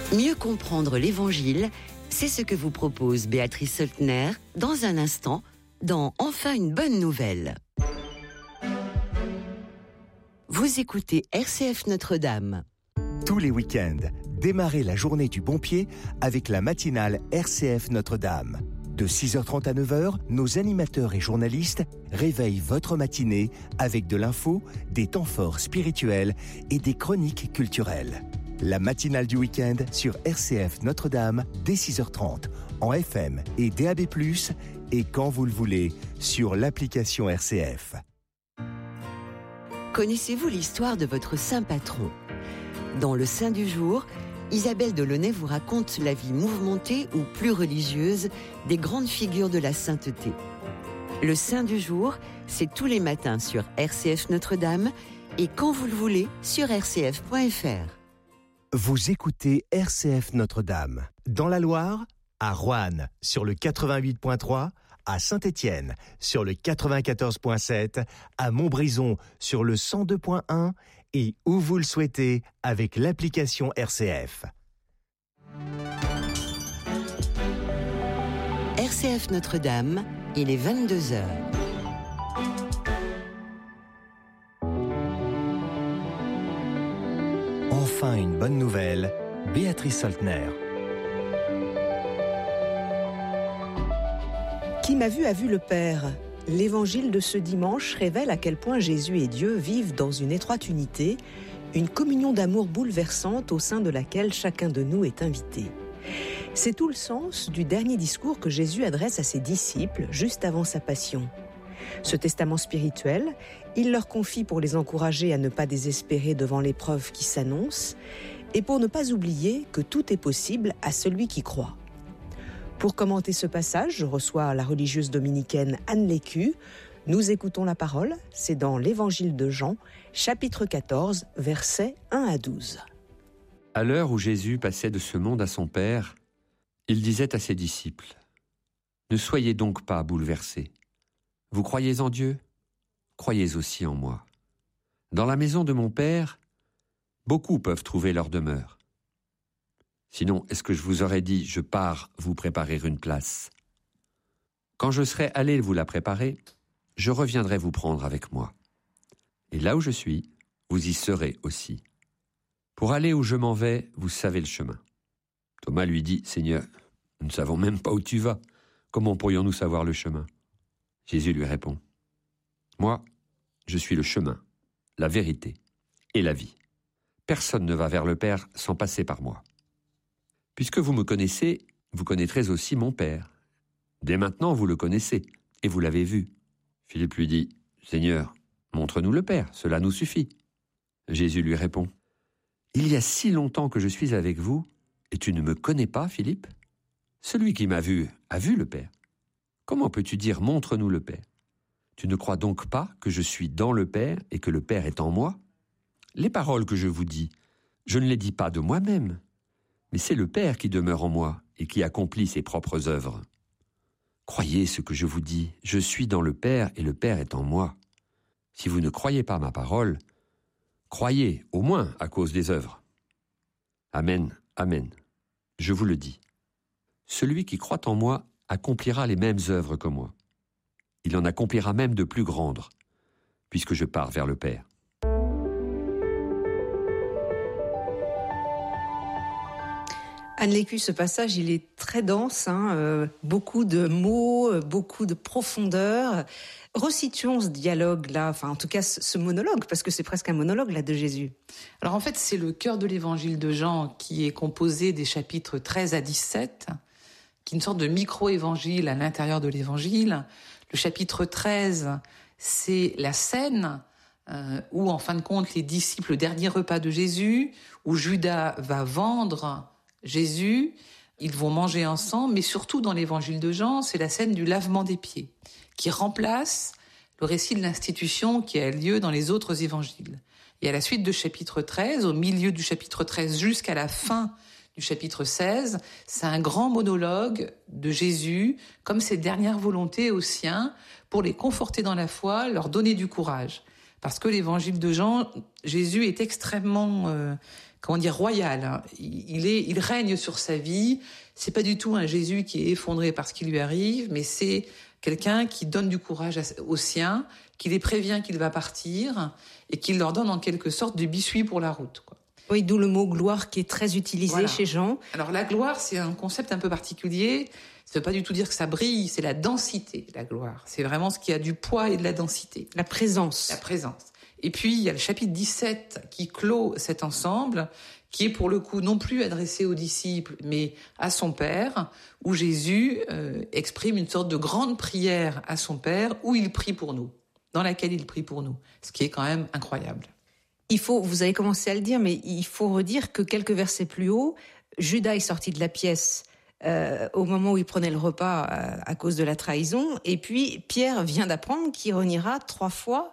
Mieux comprendre l'Évangile, c'est ce que vous propose Béatrice Soltner dans un instant, dans Enfin une bonne nouvelle. Vous écoutez RCF Notre-Dame. Tous les week-ends, démarrez la journée du bon pied avec la matinale RCF Notre-Dame. De 6h30 à 9h, nos animateurs et journalistes réveillent votre matinée avec de l'info, des temps forts spirituels et des chroniques culturelles. La matinale du week-end sur RCF Notre-Dame dès 6h30 en FM et DAB+, et quand vous le voulez sur l'application RCF. Connaissez-vous l'histoire de votre saint patron ? Dans le Saint du jour, Isabelle Delaunay vous raconte la vie mouvementée ou plus religieuse des grandes figures de la sainteté. Le Saint du jour, c'est tous les matins sur RCF Notre-Dame et quand vous le voulez sur rcf.fr. Vous écoutez RCF Notre-Dame. Dans la Loire, à Roanne sur le 88.3, à Saint-Étienne sur le 94.7, à Montbrison sur le 102.1 et où vous le souhaitez avec l'application RCF. RCF Notre-Dame, il est 22h. Enfin une bonne nouvelle, Béatrice Soltner. Qui m'a vu a vu le Père. L'évangile de ce dimanche révèle à quel point Jésus et Dieu vivent dans une étroite unité, une communion d'amour bouleversante au sein de laquelle chacun de nous est invité. C'est tout le sens du dernier discours que Jésus adresse à ses disciples juste avant sa passion. Ce testament spirituel, il leur confie pour les encourager à ne pas désespérer devant l'épreuve qui s'annonce et pour ne pas oublier que tout est possible à celui qui croit. Pour commenter ce passage, je reçois la religieuse dominicaine Anne Lécu. Nous écoutons la parole, c'est dans l'Évangile de Jean, chapitre 14, versets 1 à 12. À l'heure où Jésus passait de ce monde à son Père, il disait à ses disciples : « Ne soyez donc pas bouleversés. Vous croyez en Dieu ? Croyez aussi en moi. Dans la maison de mon Père, beaucoup peuvent trouver leur demeure. Sinon, est-ce que je vous aurais dit, je pars vous préparer une place ? Quand je serai allé vous la préparer, je reviendrai vous prendre avec moi. Et là où je suis, vous y serez aussi. Pour aller où je m'en vais, vous savez le chemin. » Thomas lui dit : « Seigneur, nous ne savons même pas où tu vas. Comment pourrions-nous savoir le chemin ?» Jésus lui répond : « Moi, je suis le chemin, la vérité et la vie. Personne ne va vers le Père sans passer par moi. Puisque vous me connaissez, vous connaîtrez aussi mon Père. Dès maintenant, vous le connaissez, et vous l'avez vu. » Philippe lui dit : « Seigneur, montre-nous le Père, cela nous suffit. » Jésus lui répond : « Il y a si longtemps que je suis avec vous, et tu ne me connais pas, Philippe ? Celui qui m'a vu a vu le Père. Comment peux-tu dire : montre-nous le Père ? Tu ne crois donc pas que je suis dans le Père et que le Père est en moi ? Les paroles que je vous dis, je ne les dis pas de moi-même, mais c'est le Père qui demeure en moi et qui accomplit ses propres œuvres. Croyez ce que je vous dis, je suis dans le Père et le Père est en moi. Si vous ne croyez pas ma parole, croyez au moins à cause des œuvres. Amen, amen, je vous le dis. Celui qui croit en moi accomplira les mêmes œuvres que moi. Il en accomplira même de plus grandes, puisque je pars vers le Père. » Anne Lécu, ce passage, il est très dense, beaucoup de mots, beaucoup de profondeur. Resituons ce dialogue-là, enfin en tout cas ce monologue, parce que c'est presque un monologue là de Jésus. Alors en fait, c'est le cœur de l'évangile de Jean qui est composé des chapitres 13 à 17, qui est une sorte de micro-évangile à l'intérieur de l'évangile. Le chapitre 13, c'est la scène où, en fin de compte, les disciples, le dernier repas de Jésus, où Judas va vendre Jésus, ils vont manger ensemble, mais surtout dans l'évangile de Jean, c'est la scène du lavement des pieds, qui remplace le récit de l'institution qui a lieu dans les autres évangiles. Et à la suite de chapitre 13, au milieu du chapitre 13 jusqu'à la fin du chapitre 16, c'est un grand monologue de Jésus, comme ses dernières volontés aux siens, pour les conforter dans la foi, leur donner du courage. Parce que l'évangile de Jean, Jésus est extrêmement royal. Hein. Il règne sur sa vie. C'est pas du tout un Jésus qui est effondré par ce qui lui arrive, mais c'est quelqu'un qui donne du courage aux siens, qui les prévient qu'il va partir et qui leur donne en quelque sorte du biscuit pour la route, quoi. Oui, d'où le mot gloire qui est très utilisé chez Jean. Alors la gloire, c'est un concept un peu particulier. Ça ne veut pas du tout dire que ça brille, c'est la densité, la gloire. C'est vraiment ce qui a du poids et de la densité. La présence. La présence. Et puis, il y a le chapitre 17 qui clôt cet ensemble, qui est pour le coup non plus adressé aux disciples, mais à son Père, où Jésus exprime une sorte de grande prière à son Père, où il prie pour nous, dans laquelle il prie pour nous, ce qui est quand même incroyable. Vous avez commencé à le dire, mais il faut redire que quelques versets plus haut, Judas est sorti de la pièce au moment où il prenait le repas à cause de la trahison, et puis Pierre vient d'apprendre qu'il reniera 3 fois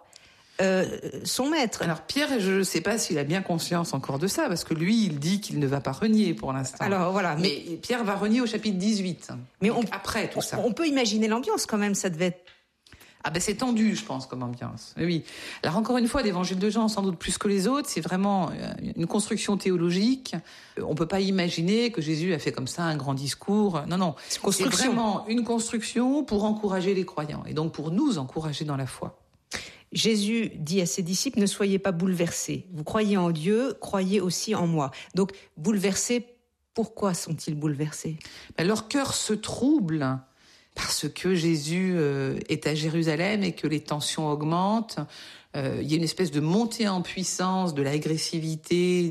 son maître. Alors Pierre, je ne sais pas s'il a bien conscience encore de ça, parce que lui, il dit qu'il ne va pas renier pour l'instant. Alors voilà, mais Pierre va renier au chapitre 18. Mais après tout ça. On peut imaginer l'ambiance quand même, ça devait être... Ah ben c'est tendu, je pense, comme ambiance. Oui. Alors encore une fois, l'évangile de Jean, sans doute plus que les autres, c'est vraiment une construction théologique. On peut pas imaginer que Jésus a fait comme ça un grand discours. Non. C'est vraiment une construction pour encourager les croyants et donc pour nous encourager dans la foi. Jésus dit à ses disciples, ne soyez pas bouleversés. Vous croyez en Dieu, croyez aussi en moi. Donc bouleversés, pourquoi sont-ils bouleversés ? Leur cœur se trouble. Parce que Jésus est à Jérusalem et que les tensions augmentent. Il y a une espèce de montée en puissance de l'agressivité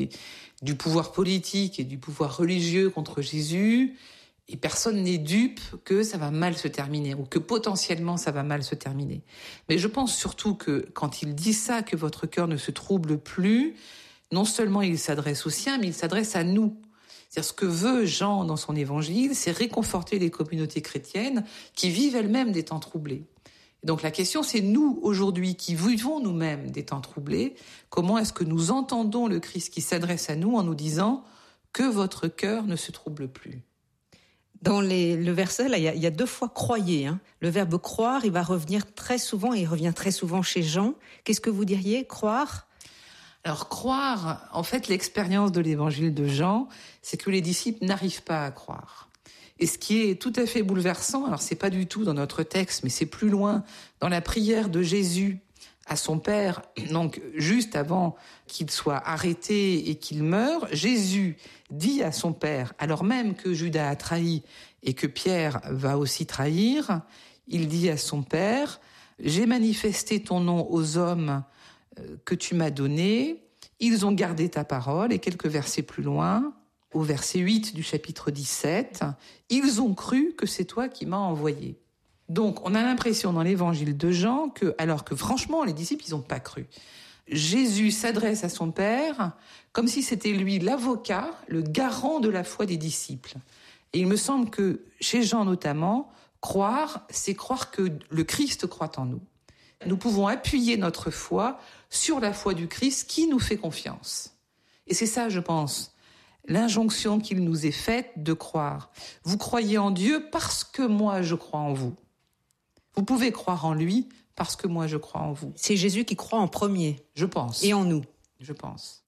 du pouvoir politique et du pouvoir religieux contre Jésus. Et personne n'est dupe que ça va mal se terminer ou que potentiellement ça va mal se terminer. Mais je pense surtout que quand il dit ça, que votre cœur ne se trouble plus, non seulement il s'adresse aux siens, mais il s'adresse à nous. C'est-à-dire ce que veut Jean dans son évangile, c'est réconforter les communautés chrétiennes qui vivent elles-mêmes des temps troublés. Et donc la question, c'est nous, aujourd'hui, qui vivons nous-mêmes des temps troublés, comment est-ce que nous entendons le Christ qui s'adresse à nous en nous disant que votre cœur ne se trouble plus. Dans le verset, là, il y a 2 fois « croyez ». Le verbe « croire », il va revenir très souvent, et il revient très souvent chez Jean. Qu'est-ce que vous diriez, croire ? Alors croire, en fait, l'expérience de l'évangile de Jean, c'est que les disciples n'arrivent pas à croire. Et ce qui est tout à fait bouleversant, alors c'est pas du tout dans notre texte, mais c'est plus loin, dans la prière de Jésus à son Père, donc juste avant qu'il soit arrêté et qu'il meure, Jésus dit à son Père, alors même que Judas a trahi et que Pierre va aussi trahir, il dit à son Père, « J'ai manifesté ton nom aux hommes que tu m'as donné, ils ont gardé ta parole, et quelques versets plus loin, au verset 8 du chapitre 17, ils ont cru que c'est toi qui m'as envoyé. Donc, on a l'impression dans l'évangile de Jean que, alors que franchement, les disciples, ils n'ont pas cru. Jésus s'adresse à son Père comme si c'était lui l'avocat, le garant de la foi des disciples. Et il me semble que, chez Jean notamment, croire, c'est croire que le Christ croit en nous. Nous pouvons appuyer notre foi sur la foi du Christ qui nous fait confiance. Et c'est ça, je pense, l'injonction qu'il nous est faite de croire. Vous croyez en Dieu parce que moi, je crois en vous. Vous pouvez croire en lui parce que moi, je crois en vous. C'est Jésus qui croit en premier. Je pense. Et en nous. Je pense.